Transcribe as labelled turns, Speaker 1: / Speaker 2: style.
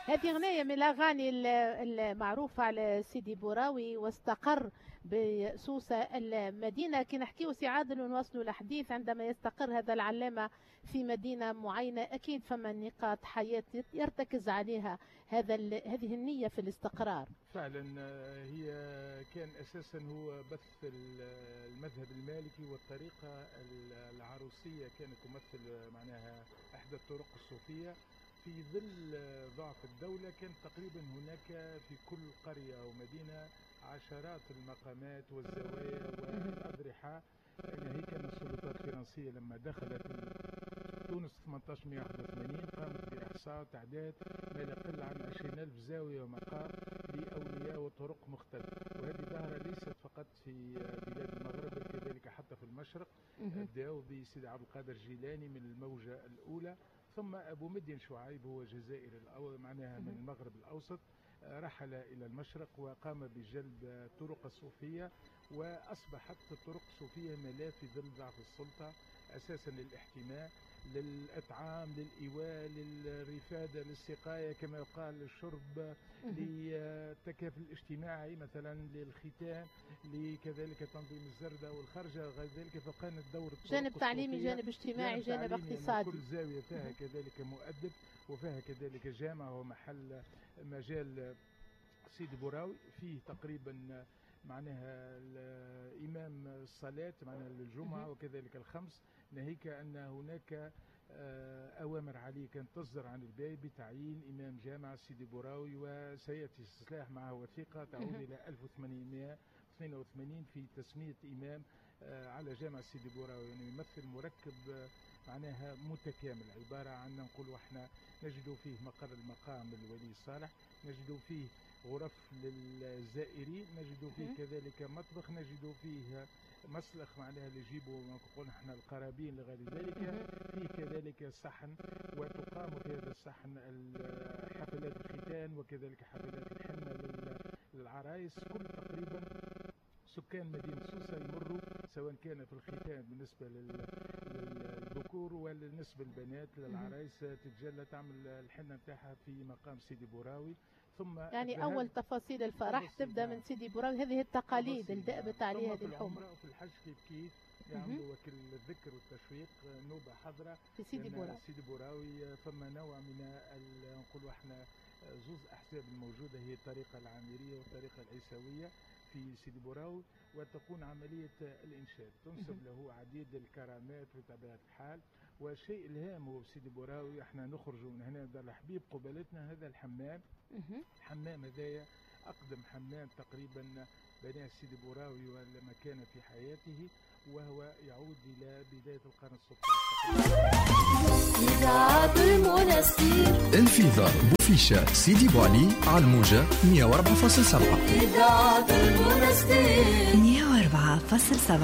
Speaker 1: هذه أغنية من الأغاني المعروفة على سيدي بوراوي. واستقر بسوسة المدينة. كي نحكيو سي عادل ونواصلوا الحديث، عندما يستقر هذا العلامة في مدينة معينة أكيد فما نقاط حياة يرتكز عليها هذه النية في الاستقرار.
Speaker 2: فعلا هي كان أساسا هو بث المذهب المالكي والطريقة العروسية، كانت تمثل معناها إحدى الطرق الصوفية. في ظل ضعف الدولة كان تقريبا هناك في كل قرية أو مدينة عشرات المقامات والزوايا والأضرحة. يعني هي كانت السلطات الفرنسية لما دخلت تونس 1881 قامت بإحصاء تعداد ما لا يقل عن 20,000 زاوية ومقام لأولياء وطرق مختلفة. وهذه ظاهرة ليست فقط في بلاد المغرب بل كذلك حتى في المشرق. بدأوا بسيدي عبد القادر الجيلاني من الموجة الأولى، ثم أبو مدين شعيب هو جزائري معناها من المغرب الأوسط، رحل إلى المشرق وقام بجلب طرق الصوفية، وأصبحت الطرق الصوفية ملاذ في ظل ضعف السلطة أساسا للاحتماء، للإطعام، للإيواء، للرفادة، للسقاية كما يقال، للشرب، للتكافل الاجتماعي مثلا، للختان، لكذلك تنظيم الزردة والخرجة وغير ذلك. فكانت دور
Speaker 1: جانب تعليمي، جانب اجتماعي، جانب اقتصادي.
Speaker 2: كل زاوية فيها كذلك مؤدب وفيها كذلك جامع ومحل مجال. سيدي بوراوي فيه تقريبا معناها إمام الصلاة معناها للجمعة وكذلك الخمس، ناهيك أن هناك أوامر عليه كانت تصدر عن الباي بتعيين إمام جامع سيدي بوراوي، وسيأتي الإصلاح معه وثيقة تعود إلى 1882 في تسمية إمام على جامع سيدي بوراوي. يعني يمثل مركب معناها متكامل، عبارة عن نقول احنا نجد فيه مقر المقام الولي الصالح، نجد فيه غرف للزائرين، نجد فيه كذلك مطبخ، نجد فيه مسلخ معناها اللي يجيبوا نقول احنا القرابين لغير ذلك، فيه كذلك صحن وتقام في هذا الصحن حفلات الختان وكذلك حفلات الحنة للعرايس. كل تقريبا سكان مدينة سوسة يمروا سواء كان في الختان بالنسبة للذكور وبالنسبة للبنات للعرايس تتجلى تعمل الحنة نتاعها في مقام سيدي بوراوي. ثم
Speaker 1: يعني أول تفاصيل الفرح تبدأ من سيدي بوراوي. هذه التقاليد اللي دأبت عليها هذه الحمى.
Speaker 2: وفي الحج كيف يعملوا وكل الذكر والتشويق نوبة حضرة
Speaker 1: في سيدي بوراوي.
Speaker 2: سيدي بوراوي فما نوع من نقولوا احنا زوز أحزاب الموجودة، هي الطريقة العامرية والطريقة العيسوية في سيدي بوراوي، وتكون عملية الإنشاد تنسب له عديد الكرامات بطبيعة الحال. والشيء الهام هو سيدي بوراوي احنا نخرج من هنا دار الحبيب قبلتنا هذا الحمام. الحمام هذايا أقدم حمام تقريبا بناه سيدي بوراوي ولما كان في حياته، وهو يعود إلى بداية القرن ال16.
Speaker 3: إذاعة المنستير
Speaker 4: انفجار بوفيشة سيدي بوعلي على الموجة 104.7.
Speaker 3: إذاعة المنستير
Speaker 5: 104.7.